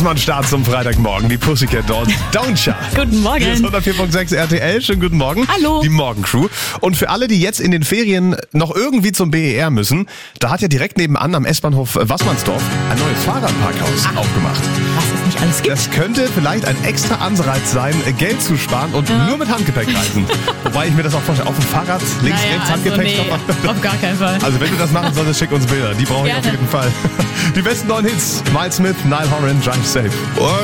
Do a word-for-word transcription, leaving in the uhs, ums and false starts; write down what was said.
erstmal ein Start zum Freitagmorgen. Die Pussycat Dolls, Don't Ya. Guten Morgen. Hier ist hundertvier Komma sechs R T L. Schönen guten Morgen. Hallo. Die Morgencrew. Und für alle, die jetzt in den Ferien noch irgendwie zum B E R müssen, da hat ja direkt nebenan am S-Bahnhof Wassmannsdorf ein neues Fahrradparkhaus Ach. aufgemacht. Was es nicht alles gibt. Das könnte vielleicht ein extra Anreiz sein, Geld zu sparen und Ja. nur mit Handgepäck reisen. Wobei ich mir das auch vorstelle, auf dem Fahrrad, links, naja, rechts, also Handgepäck. nee, auf gar keinen Fall. Also wenn du das machen solltest, schick uns Bilder. Die brauche ich Gerne. auf jeden Fall. Die besten neuen Hits. Miles Smith, Niall Horan, Drive Safe.